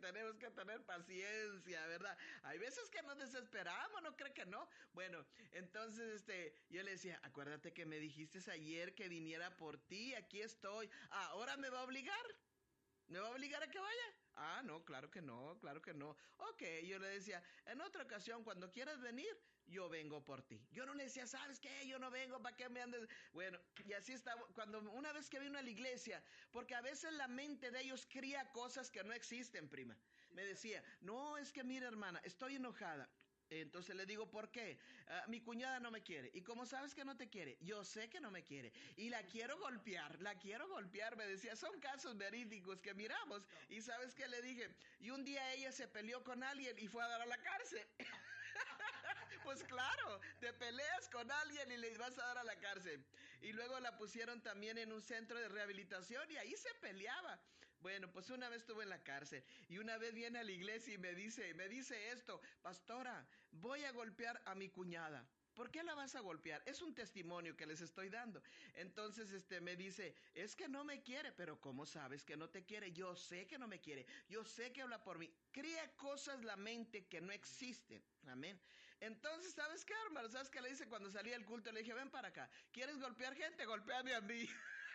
tenemos que tener paciencia, ¿verdad? Hay veces que nos desesperamos, ¿no cree que no? Bueno, entonces yo le decía, acuérdate que me dijiste ayer que viniera por ti, aquí estoy. ¿Ahora me va a obligar? ¿Me va a obligar a que vaya? No, claro que no, claro que no. Ok, yo le decía, en otra ocasión, cuando quieras venir, yo vengo por ti. Yo no le decía, ¿sabes qué? Yo no vengo, ¿para qué me andes? Bueno, y así estaba, cuando una vez que vino a la iglesia, porque a veces la mente de ellos cría cosas que no existen, prima. Me decía, no, es que mira, hermana, estoy enojada. Entonces le digo, ¿por qué? Mi cuñada no me quiere. ¿Y cómo sabes que no te quiere? Yo sé que no me quiere. Y la quiero golpear, me decía. Son casos verídicos que miramos. Y ¿sabes qué le dije? Y un día ella se peleó con alguien y fue a dar a la cárcel. Pues claro, te peleas con alguien y le vas a dar a la cárcel. Y luego la pusieron también en un centro de rehabilitación y ahí se peleaba. Bueno, pues una vez estuvo en la cárcel y una vez viene a la iglesia y me dice esto, pastora, voy a golpear a mi cuñada. ¿Por qué la vas a golpear? Es un testimonio que les estoy dando. Entonces me dice, es que no me quiere. Pero ¿cómo sabes que no te quiere? Yo sé que no me quiere. Yo sé que habla por mí. Crea cosas la mente que no existen. Amén. Entonces, ¿sabes qué, hermano? ¿Sabes qué le dice cuando salí del culto? Le dije, ven para acá. ¿Quieres golpear gente? Golpéame a mí.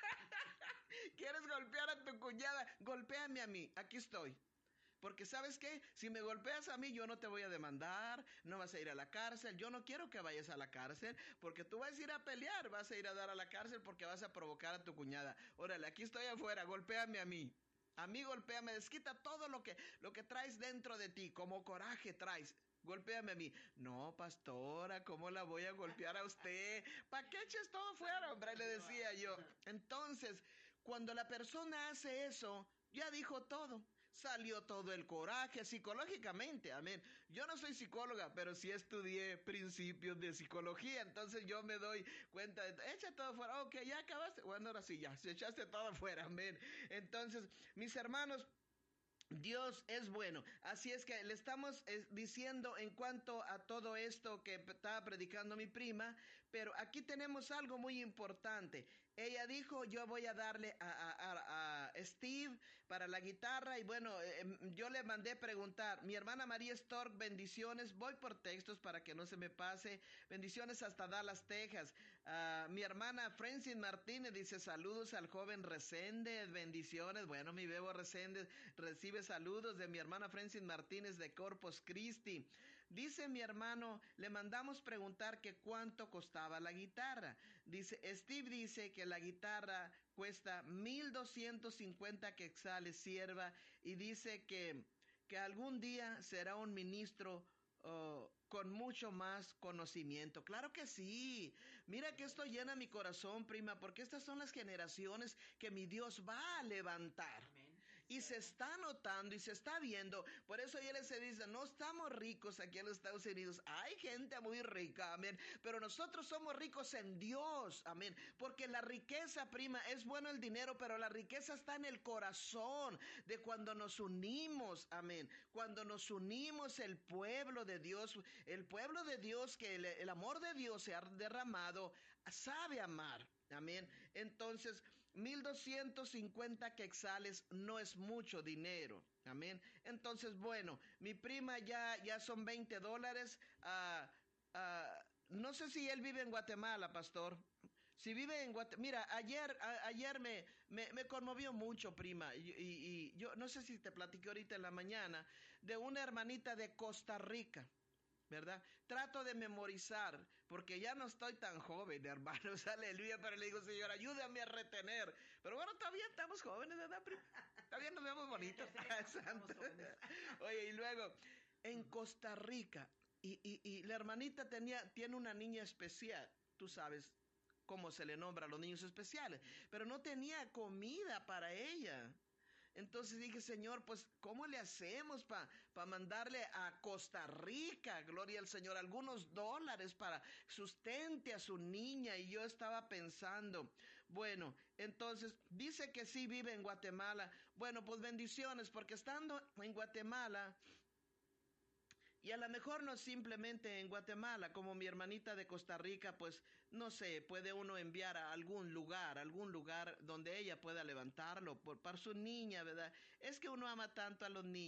¿Quieres golpear a tu cuñada? Golpéame a mí. Aquí estoy. Porque ¿sabes qué? Si me golpeas a mí, yo no te voy a demandar, no vas a ir a la cárcel. Yo no quiero que vayas a la cárcel, porque tú vas a ir a pelear, vas a ir a dar a la cárcel porque vas a provocar a tu cuñada. Órale, aquí estoy afuera, golpéame a mí. A mí golpéame, desquita todo lo que traes dentro de ti, como coraje traes. Golpéame a mí. No, pastora, ¿cómo la voy a golpear a usted? ¿Para qué eches todo fuera, hombre? Le decía yo. Entonces, cuando la persona hace eso, ya dijo todo. Salió todo el coraje psicológicamente, amén. Yo no soy psicóloga, pero sí estudié principios de psicología, entonces yo me doy cuenta de, echa todo fuera, ok, ya acabaste, bueno, ahora sí, ya, se echaste todo fuera, amén. Entonces, mis hermanos, Dios es bueno. Así es que le estamos diciendo en cuanto a todo esto que estaba predicando mi prima, pero aquí tenemos algo muy importante. Ella dijo, yo voy a darle a Steve para la guitarra y bueno, yo le mandé preguntar, mi hermana María Stork, bendiciones, voy por textos para que no se me pase, bendiciones hasta Dallas, Texas. Mi hermana Francis Martínez dice, saludos al joven Reséndez, bendiciones, bueno, mi bebo Reséndez recibe saludos de mi hermana Francis Martínez de Corpus Christi. Dice mi hermano, le mandamos preguntar que cuánto costaba la guitarra. Dice, Steve dice que la guitarra cuesta 1,250 quetzales, sierva, y dice que algún día será un ministro con mucho más conocimiento. Claro que sí. Mira que esto llena mi corazón, prima, porque estas son las generaciones que mi Dios va a levantar. Amén. Y se está notando y se está viendo. Por eso él se dice, no estamos ricos aquí en los Estados Unidos. Hay gente muy rica, amén. Pero nosotros somos ricos en Dios, amén. Porque la riqueza, prima, es bueno el dinero, pero la riqueza está en el corazón de cuando nos unimos, amén. Cuando nos unimos el pueblo de Dios, que el amor de Dios se ha derramado, sabe amar. Amén. Entonces, 1,250 quetzales no es mucho dinero. Amén. Entonces, bueno, mi prima ya son $20. No sé si él vive en Guatemala, pastor. Si vive en Guatemala, mira, ayer me conmovió mucho, prima, y yo no sé si te platiqué ahorita en la mañana, de una hermanita de Costa Rica. ¿Verdad? Trato de memorizar, porque ya no estoy tan joven, hermanos, aleluya, pero le digo, Señor, ayúdame a retener. Pero bueno, todavía estamos jóvenes, ¿verdad? Todavía nos vemos bonitos. Santo. Oye, y luego, en Costa Rica, y la hermanita tiene una niña especial, tú sabes cómo se le nombra a los niños especiales, pero no tenía comida para ella. Entonces dije, Señor, pues, ¿cómo le hacemos para mandarle a Costa Rica, gloria al Señor, algunos dólares para sustente a su niña? Y yo estaba pensando, bueno, entonces dice que sí vive en Guatemala. Bueno, pues bendiciones, porque estando en Guatemala, y a lo mejor no simplemente en Guatemala, como mi hermanita de Costa Rica, pues no sé, puede uno enviar a algún lugar donde ella pueda levantarlo para su niña, ¿verdad? Es que uno ama tanto a los niños.